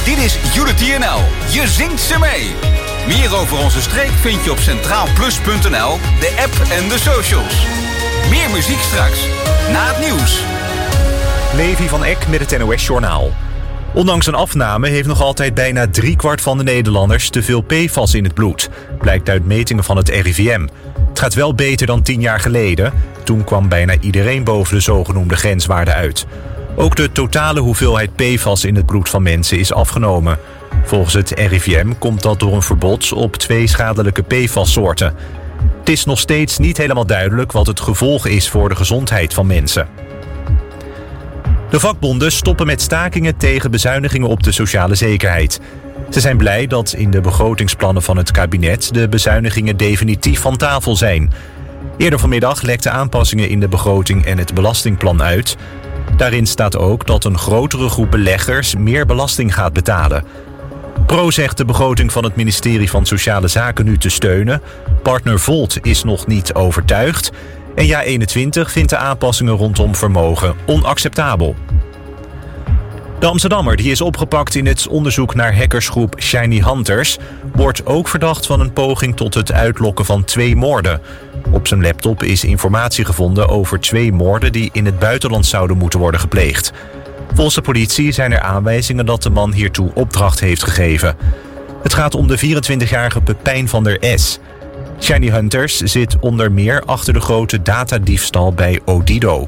Dit is Unity NL. Je zingt ze mee. Meer over onze streek vind je op centraalplus.nl, de app en de socials. Meer muziek straks, na het nieuws. Levi van Eck met het NOS-journaal. Ondanks een afname heeft nog altijd bijna 3/4 van de Nederlanders te veel PFAS in het bloed. Blijkt uit metingen van het RIVM. Het gaat wel beter dan 10 jaar geleden. Toen kwam bijna iedereen boven de zogenoemde grenswaarde uit. Ook de totale hoeveelheid PFAS in het bloed van mensen is afgenomen. Volgens het RIVM komt dat door een verbod op 2 schadelijke PFAS-soorten. Het is nog steeds niet helemaal duidelijk wat het gevolg is voor de gezondheid van mensen. De vakbonden stoppen met stakingen tegen bezuinigingen op de sociale zekerheid. Ze zijn blij dat in de begrotingsplannen van het kabinet de bezuinigingen definitief van tafel zijn. Eerder vanmiddag lekten aanpassingen in de begroting en het belastingplan uit. Daarin staat ook dat een grotere groep beleggers meer belasting gaat betalen. Pro zegt de begroting van het ministerie van Sociale Zaken nu te steunen. Partner Volt is nog niet overtuigd. En JA21 vindt de aanpassingen rondom vermogen onacceptabel. De Amsterdammer, die is opgepakt in het onderzoek naar hackersgroep Shiny Hunters, wordt ook verdacht van een poging tot het uitlokken van 2 moorden. Op zijn laptop is informatie gevonden over 2 moorden die in het buitenland zouden moeten worden gepleegd. Volgens de politie zijn er aanwijzingen dat de man hiertoe opdracht heeft gegeven. Het gaat om de 24-jarige Pepijn van der S. Shiny Hunters zit onder meer achter de grote datadiefstal bij Odido.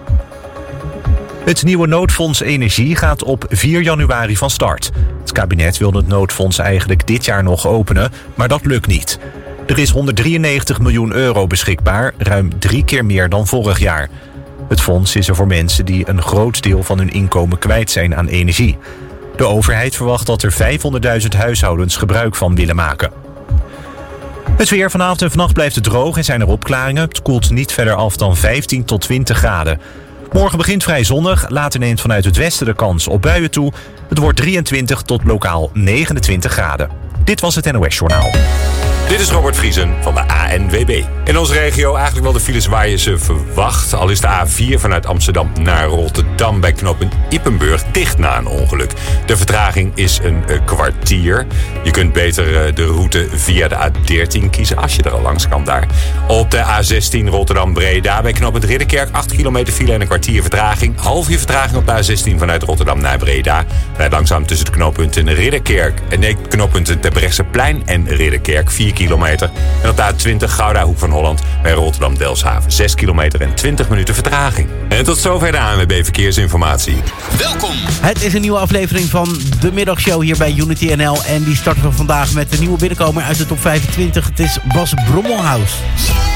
Het nieuwe noodfonds Energie gaat op 4 januari van start. Het kabinet wilde het noodfonds eigenlijk dit jaar nog openen, maar dat lukt niet. Er is 193 miljoen euro beschikbaar, ruim 3 keer meer dan vorig jaar. Het fonds is er voor mensen die een groot deel van hun inkomen kwijt zijn aan energie. De overheid verwacht dat er 500.000 huishoudens gebruik van willen maken. Het weer vanavond en vannacht blijft het droog en zijn er opklaringen. Het koelt niet verder af dan 15 tot 20 graden. Morgen begint vrij zonnig, later neemt vanuit het westen de kans op buien toe. Het wordt 23 tot lokaal 29 graden. Dit was het NOS Journaal. Dit is Robert Vriesen van de ANWB. In onze regio eigenlijk wel de files waar je ze verwacht. Al is de A4 vanuit Amsterdam naar Rotterdam bij knooppunt Ippenburg dicht na een ongeluk. De vertraging is een kwartier. Je kunt beter de route via de A13 kiezen als je er al langs kan daar. Op de A16 Rotterdam-Breda bij knooppunt Ridderkerk 8 kilometer file en een kwartier vertraging. Half uur vertraging op de A16 vanuit Rotterdam naar Breda. Rijdt langzaam tussen de knooppunten Ridderkerk en knooppunten Terbrechtseplein en Ridderkerk 4 kilometer. En op de A20 Gouda Hoek van Holland bij Rotterdam-Delfshaven 6 kilometer en 20 minuten vertraging. En tot zover de ANWB Verkeersinformatie. Welkom. Het is een nieuwe aflevering van de middagshow hier bij Unity NL. En die starten we vandaag met de nieuwe binnenkomer uit de top 25. Het is Bas Brommelhaus.